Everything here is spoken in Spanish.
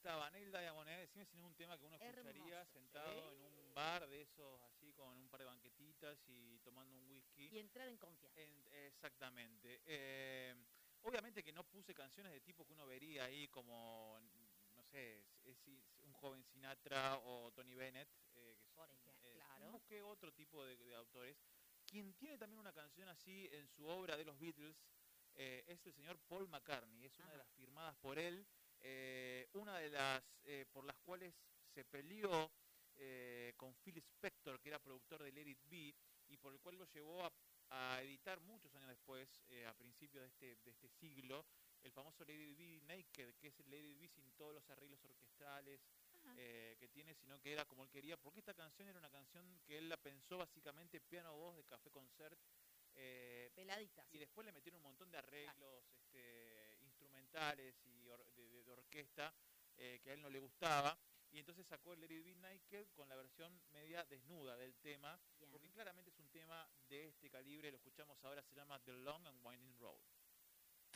estaba Neil Diamond, decime si no es un tema que uno escucharía Hermoso, sentado en sí. un bar de esos, así con un par de banquetitas y tomando un whisky. Y entrar en confianza. Exactamente. Obviamente que no puse canciones de tipo que uno vería ahí como, no sé, un joven Sinatra o Tony Bennett, Por ejemplo, claro. busqué otro tipo de autores. Quien tiene también una canción así en su obra de los Beatles es el señor Paul McCartney, es una de Ajá. las firmadas por él, una de las por las cuales se peleó con Phil Spector, que era productor de Let It Be, y por el cual lo llevó a editar muchos años después, a principios de este siglo, el famoso Let It Be Naked, que es el Let It Be sin todos los arreglos orquestales Ajá. que tiene, sino que era como él quería, porque esta canción era una canción que él la pensó básicamente piano-voz de Café Concert, Peladita, y sí. después le metieron un montón de Claro. arreglos instrumentales y de orquesta que a él no le gustaba, y entonces sacó el Let It Be Naked con la versión media desnuda del tema, porque Bien. claramente es un tema de este calibre, lo escuchamos ahora, se llama The Long and Winding Road.